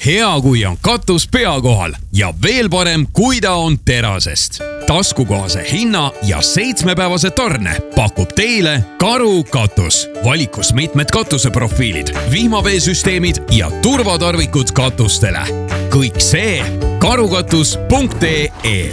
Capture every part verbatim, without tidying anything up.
hea, kui on katus pea kohal ja veel parem, kui ta on terasest. Taskukohase hinna ja seitsmepäevase tarne pakub teile Karu katus. Valikus mitmed katuseprofiilid, vihmaveesüsteemid ja turvatarvikud katustele. Kõik see karukatus punkt ee.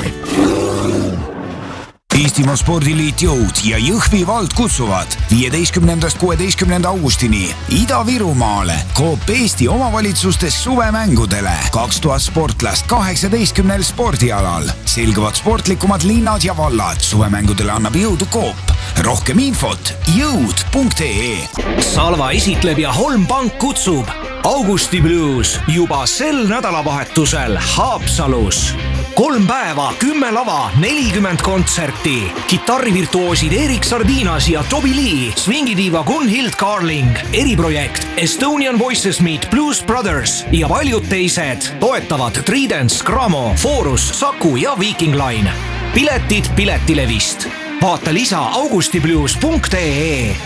Eestimaa Spordiliit Jõud ja Jõhvi vald kutsuvad viieteistkümnendast kuueteistkümnenda augustini Ida-Virumaale Coop Eesti omavalitsustes suvemängudele. kaks tuhat sportlast kaheksateistkümnel spordialal. Selguvad sportlikumad linnad ja vallad. Suvemängudele annab jõudu Coop. Rohkem infot jõud punkt ee. Salva esitleb ja Holm Pank kutsub Augusti Blues juba sel nädalavahetusel Haapsalus. Kolm päeva, kümme lava, nelikümmend kontserti. Kitarrivirtuoosid Erik Sardinas ja Toby Lee, swingidiiva Gunhild Carling, eriprojekt Estonian Voices Meet Blues Brothers ja paljud teised toetavad Tridents, Gramo, Forus, Saku ja Viking Line. Piletid Piletilevist. Vaata lisa augustiblues punkt ee.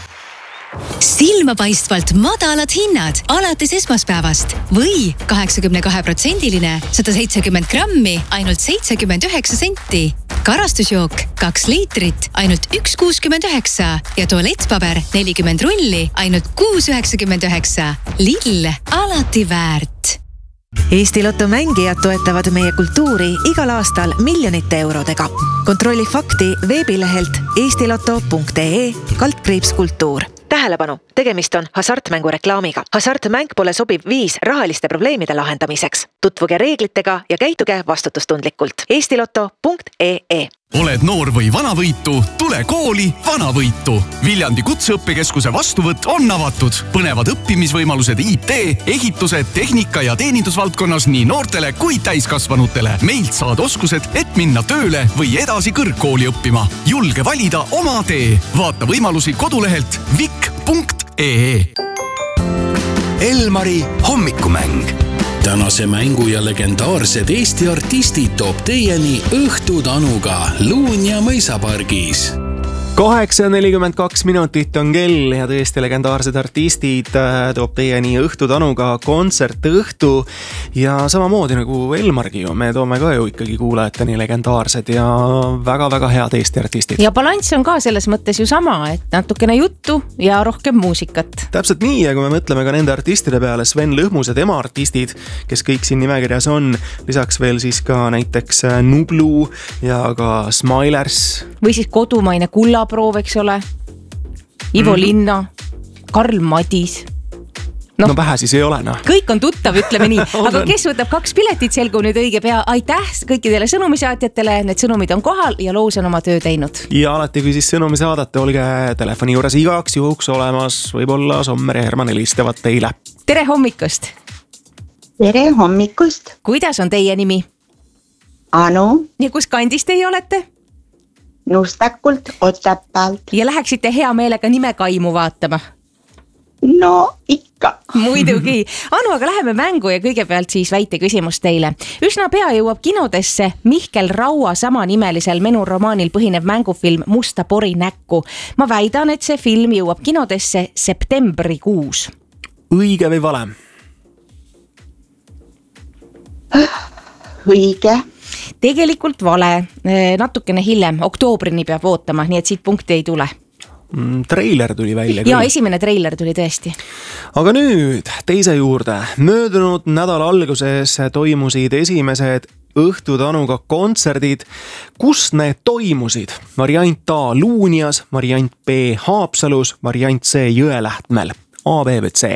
Silmapaistvalt madalad hinnad alates esmaspäevast või kaheksakümmend kaks protsendiline sada seitsekümmend grammi ainult seitsekümmend üheksa senti. Karastusjook kaks liitrit ainult üks kuuskümmend üheksa ja tualettpaber nelikümmend rulli ainult kuus üheksakümmend üheksa. Lidl alati väärt. Eesti Lotto mängijad toetavad meie kultuuri igal aastal miljonite eurodega. Kontrolli fakti veebilehelt eestiloto punkt ee kaldkriips kultuur. Tähelepanu, tegemist on hasartmängu reklaamiga. Hasartmäng pole sobiv viis rahaliste probleemide lahendamiseks. Tutvuge reeglitega ja käituge vastutustundlikult. eestiloto punkt ee. Oled noor või vanavõitu? Tule kooli Vanavõitu. Viljandi kutseõppekeskuse vastuvõtt on avatud. Põnevad õppimisvõimalused I T, ehitused, tehnika ja teenindusvaldkonnas nii noortele kui täiskasvanutele. Meilt saad oskused, et minna tööle või edasi kõrgkooli õppima. Julge valida oma tee. Vaata võimalusi kodulehelt vik punkt ee. Elmari hommikumäng. Tänase mängu ja legendaarsed Eesti artistid toob teieni Õhtutanuga Luunja mõisapargis. kaheksa nelikümmend kaks minutit on kell ja tõesti legendaarsed artistid toob teieni Õhtutanuga kontsertõhtu ja samamoodi nagu Elmargi ju, me toome ka ju ikkagi kuulajateni legendaarsed ja väga-väga head Eesti artistid. Ja balanss on ka selles mõttes ju sama, et natukene juttu ja rohkem muusikat. Täpselt nii ja kui me mõtleme ka nende artistide peale, Sven Lõhmus ja tema artistid, kes kõik siin nimekirjas on, lisaks veel siis ka näiteks Nublu ja ka Smilers. Või siis kodumaine Kullaproov, eks ole, Ivo mm. Linna, Karl Madis. No, no vähe siis ei ole, noh. Kõik on tuttav, ütleme nii. Aga kes võtab kaks piletit, selgu nüüd õige pea. Aitäh kõikidele sõnumisaatjatele, need sõnumid on kohal ja Loos on oma töö teinud. Ja alati, kui siis sõnumi saadate, olge telefoni juures igaks juhuks olemas, võib-olla Sommer ja Herman helistavad teile. Tere hommikust! Tere hommikust! Kuidas on teie nimi? Anu. Ja kus kandis teie olete? Nustakult Otepäält. Ja läheksite hea meelega nimekaimu vaatama? No ikka. Muidugi. Anu, aga läheme mängu ja kõigepealt siis väite küsimus teile. Üsna pea jõuab kinodesse Mihkel Raua samanimelisel menuromaanil põhinev mängufilm Musta pori näkku. Ma väidan, et see film jõuab kinodesse septembrikuus. Õige või vale? Õige. Tegelikult vale. Natukene hiljem, oktoobrini peab ootama, nii et siit punkti ei tule. Mm, treiler tuli välja. Ja esimene treiler tuli tõesti. Aga nüüd teise juurde. Möödunud nädala alguses toimusid esimesed Õhtutanuga kontserdid. Kus need toimusid? Variant A Luunjas, variant B Haapsalus, variant C Jõelähtmel. A, B või C?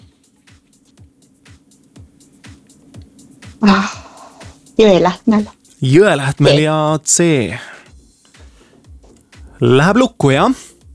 Ah, Jõelähtmel. Jõelähtmel ja C. Läheb lukku, jah?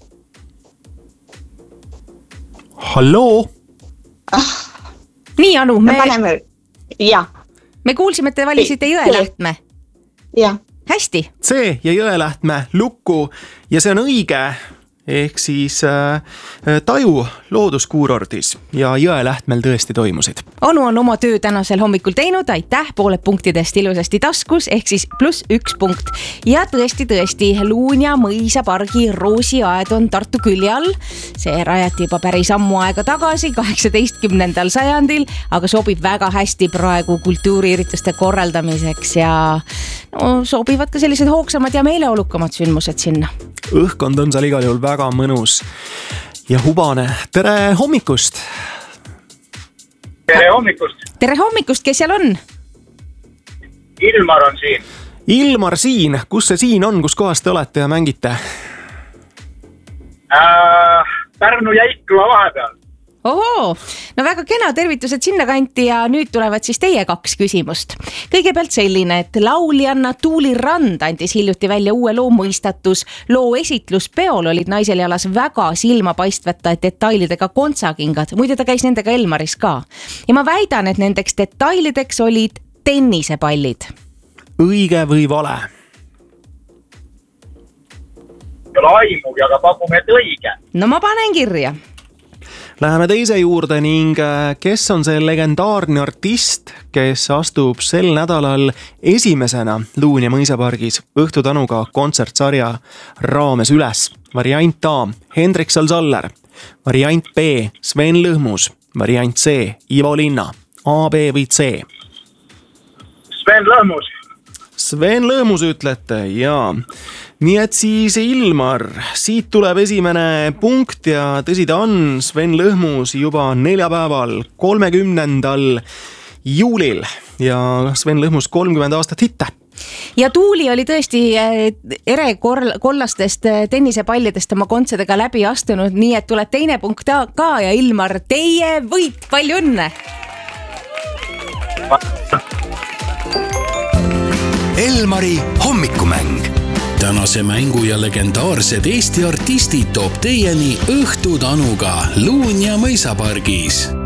Halloo? Ah. Nii, Anu, me... me paneme... Ja. Me kuulsime, et te valisite Jõelähtme. Ja. Hästi. C ja Jõelähtme lukku ja see on õige, ehk siis äh, Taju looduskuurordis ja Jõelähtmel tõesti toimusid. Anu on oma töö tänasel hommikul teinud, aitäh, pooled punktidest ilusasti taskus, ehk siis pluss üks punkt. Ja tõesti, tõesti, Luunja mõisapargi roosiaed on Tartu külje all. See rajati juba päris ammu aega tagasi, kaheksateistkümnendal sajandil, aga sobib väga hästi praegu kultuuriürituste korraldamiseks ja no, sobivad ka sellised hoogsamad ja meeleolukamad sündmused sinna. Õhkkond on seal igal juhul väga mõnus ja hubane. Tere hommikust! Tere hommikust! Tere hommikust, kes seal on? Ilmar on siin. Ilmar siin, kus see siin on, kus kohas te olete ja mängite? Äh, Pärnu ja Ikla vahepeal. Ohoo, no väga kena, tervitused sinna kanti ja nüüd tulevad siis teie kaks küsimust. Kõigepealt selline, et lauljanna Tuuli Rand andis hiljuti välja uue loo Mõistatus. Loo esitluspeol olid naisel jalas väga silmapaistvate detailidega kontsakingad, muide ta käis nendega Elmaris ka. Ja ma väidan, et nendeks detailideks olid tennisepallid. Õige või vale? Ei ole aimugi, aga pakume, et õige. No ma panen kirja. Läheme teise juurde ning kes on see legendaarne artist, kes astub sel nädalal esimesena Luunja mõisapargis Õhtutanuga kontsertsarja raames üles? Variant A, Hendrik Salsaller, variant B, Sven Lõhmus, variant C, Ivo Linna, A, B või C? Sven Lõhmus. Sven Lõhmus ütlete, jaa. Nii et siis Ilmar, siit tuleb esimene punkt ja tõsi ta on, Sven Lõhmus juba neljapäeval, kolmekümnendal juulil ja Sven Lõhmus kolmkümmend aastat hitte. Ja Tuuli oli tõesti ere kollastest tennisepallidest oma kontsedega läbi astunud, nii et tuleb teine punkt ka ja Ilmar, teie võit, palju õnne! Elmari hommikumäng. Tänase mängu ja legendaarsed Eesti artistid toob teieni Õhtutanuga Luunja mõisapargis.